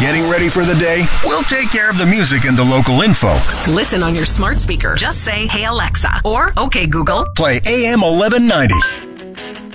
Getting ready for the day? We'll take care of the music and the local info. Listen on your smart speaker. Just say, "Hey Alexa," or "Okay Google." Play AM 1190.